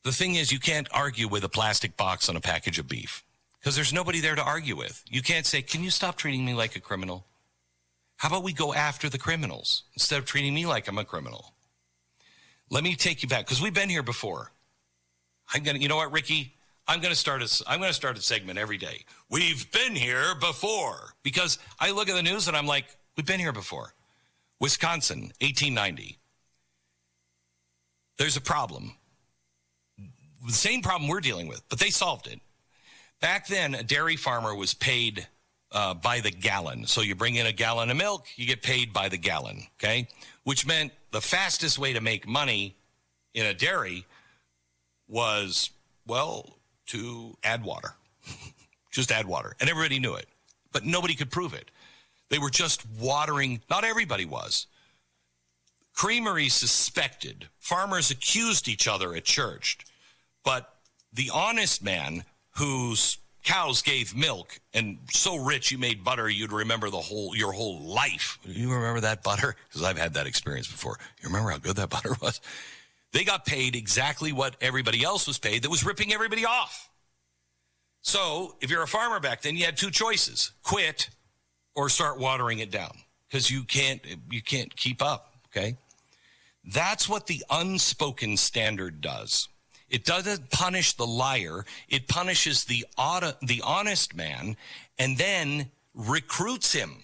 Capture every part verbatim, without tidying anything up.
The thing is, you can't argue with a plastic box on a package of beef because there's nobody there to argue with. You can't say, can you stop treating me like a criminal? How about we go after the criminals instead of treating me like I'm a criminal? Let me take you back because we've been here before. I'm gonna, you know what, Ricky? I'm gonna start a, I'm gonna start a segment every day. We've been here before because I look at the news and I'm like, we've been here before. Wisconsin, eighteen ninety. There's a problem. The same problem we're dealing with, but they solved it. Back then, a dairy farmer was paid uh, by the gallon. So you bring in a gallon of milk, you get paid by the gallon, okay? Which meant the fastest way to make money in a dairy was, well, to add water. Just add water. And everybody knew it, but nobody could prove it. They were just watering. Not everybody was. Creameries suspected. Farmers accused each other at church. But the honest man whose cows gave milk and so rich you made butter you'd remember the whole your whole life. You remember that butter? Because I've had that experience before. You remember how good that butter was? They got paid exactly what everybody else was paid that was ripping everybody off. So if you're a farmer back then, you had two choices. Quit or start watering it down because you can't you can't keep up, okay? That's what the unspoken standard does. It doesn't punish the liar. It punishes the auto, the honest man and then recruits him.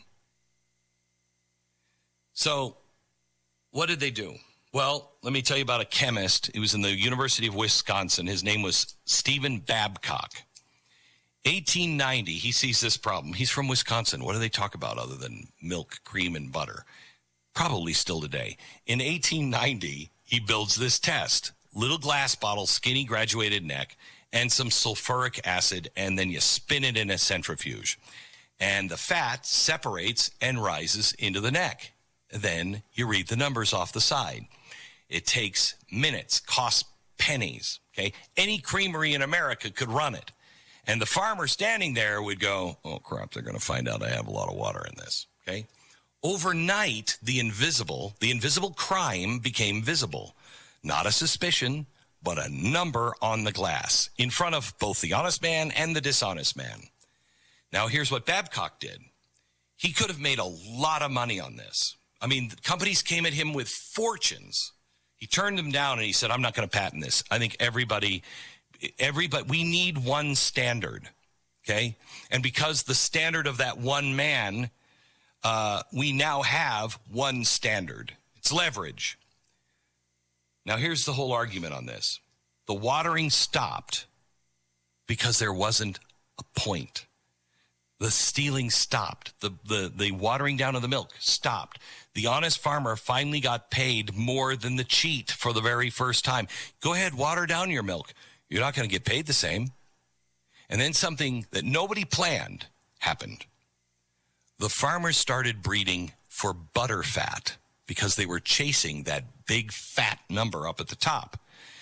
So what did they do? Well, let me tell you about a chemist. He was in the University of Wisconsin. His name was Stephen Babcock. eighteen ninety, he sees this problem. He's from Wisconsin. What do they talk about other than milk, cream, and butter? Probably still today. In eighteen ninety, he builds this test. Little glass bottle, skinny graduated neck, and some sulfuric acid, and then you spin it in a centrifuge. And the fat separates and rises into the neck. Then you read the numbers off the side. It takes minutes, costs pennies, okay? Any creamery in America could run it. And the farmer standing there would go, oh, crap, they're going to find out I have a lot of water in this, okay? Overnight, the invisible, the invisible crime became visible. Not a suspicion, but a number on the glass in front of both the honest man and the dishonest man. Now, here's what Babcock did. He could have made a lot of money on this. I mean, companies came at him with fortunes. He turned them down and he said, I'm not going to patent this. I think everybody, everybody, we need one standard, okay? And because the standard of that one man, uh, we now have one standard. It's leverage. Now, here's the whole argument on this. The watering stopped because there wasn't a point. The stealing stopped. The, the, the watering down of the milk stopped. The honest farmer finally got paid more than the cheat for the very first time. Go ahead, water down your milk. You're not going to get paid the same. And then something that nobody planned happened. The farmers started breeding for butter fat because they were chasing that big fat number up at the top.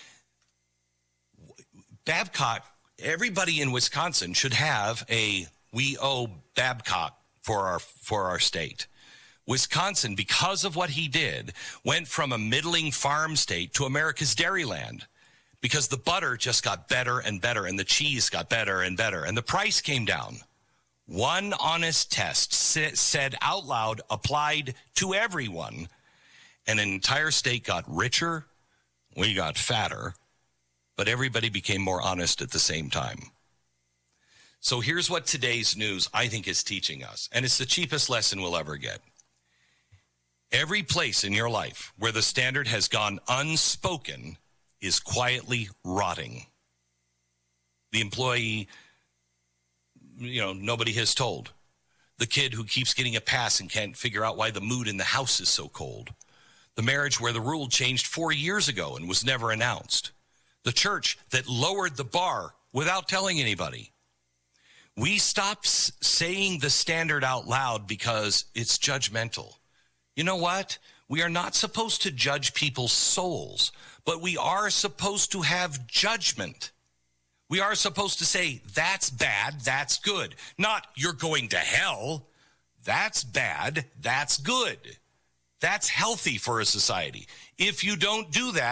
Babcock, everybody in Wisconsin should have a we owe Babcock for our for our state. Wisconsin, because of what he did, went from a middling farm state to America's dairyland because the butter just got better and better and the cheese got better and better and the price came down. One honest test said out loud, applied to everyone, and an entire state got richer, we got fatter, but everybody became more honest at the same time. So here's what today's news, I think, is teaching us, and it's the cheapest lesson we'll ever get. Every place in your life where the standard has gone unspoken is quietly rotting. The employee, you know, nobody has told. The kid who keeps getting a pass and can't figure out why the mood in the house is so cold. The marriage where the rule changed four years ago and was never announced. The church that lowered the bar without telling anybody. We stop s- saying the standard out loud because it's judgmental. You know what? We are not supposed to judge people's souls, but we are supposed to have judgment. We are supposed to say, that's bad, that's good. Not, you're going to hell. That's bad, that's good. That's healthy for a society. If you don't do that,